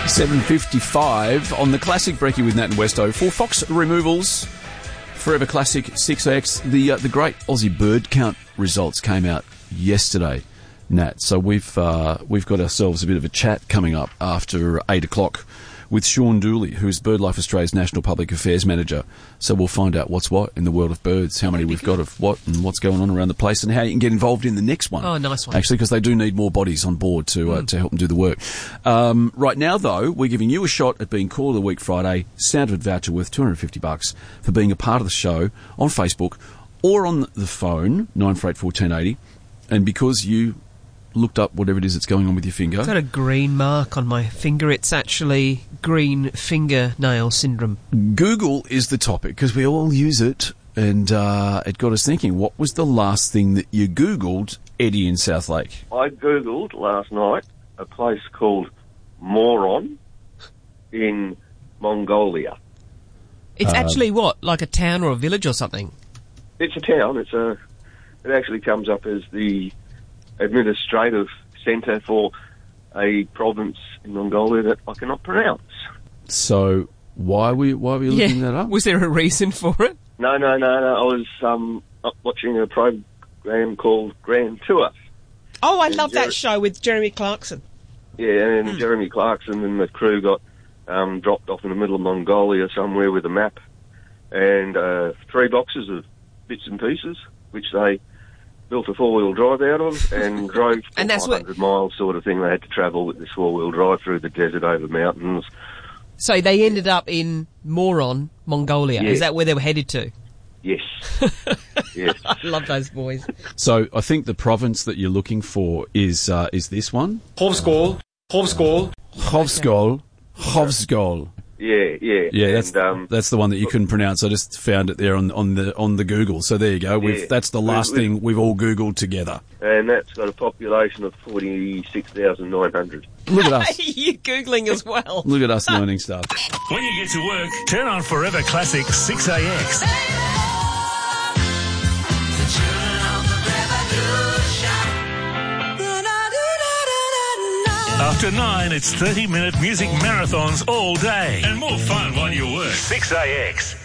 7:55 on the Classic Brekkie with Nat and Westo. For Fox Removals, Forever Classic 6X, the great Aussie bird count results came out yesterday, Nat. So we've got ourselves a bit of a chat coming up after 8 o'clock with Sean Dooley, who's BirdLife Australia's National Public Affairs Manager. So we'll find out what's what in the world of birds, how many we've got of what and what's going on around the place, and how you can get involved in the next one. Oh, nice one. Actually, because they do need more bodies on board to help them do the work. Right now, though, we're giving you a shot at being Call of the Week Friday, Soundwood voucher worth $250 for being a part of the show on Facebook or on the phone, 948 1480. And because you looked up whatever it is that's going on with your finger. I've got a green mark on my finger. It's actually green fingernail syndrome. Google is the topic because we all use it, and it got us thinking, what was the last thing that you Googled, Eddie, in South Lake? I Googled last night a place called Moron in Mongolia. It's actually what? Like a town or a village or something? It's a town. It actually comes up as the administrative centre for a province in Mongolia that I cannot pronounce. So why were you looking that up? Was there a reason for it? No. I was watching a program called Grand Tour. Oh, I love that show with Jeremy Clarkson. Yeah, and Jeremy Clarkson and the crew got dropped off in the middle of Mongolia somewhere with a map and 3 boxes of bits and pieces, which they built a 4-wheel drive out of and drove and that's 500 miles sort of thing. They had to travel with this 4-wheel drive through the desert over mountains. So they ended up in Moron, Mongolia. Yeah. Is that where they were headed to? Yes. Yes. I love those boys. So I think the province that you're looking for is this one? Hovsgol. Hovsgol. Yeah, that's the one that you couldn't pronounce. I just found it there on the Google. So there you go. That's the last thing we've all Googled together. And that's got a population of 46,900. Look at us. You're Googling as well. Look at us learning stuff. When you get to work, turn on Forever Classic 6AX. After 9, it's 30-minute music marathons all day. And more fun while you work. 6AX.